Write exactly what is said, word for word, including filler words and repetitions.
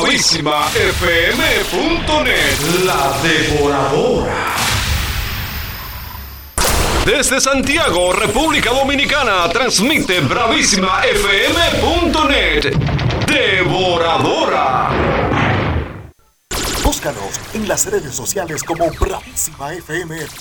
bravísima f m punto net. La Devoradora. Desde Santiago, República Dominicana, transmite bravísima f m punto net. Devoradora. Búscanos en las redes sociales como Bravísima F M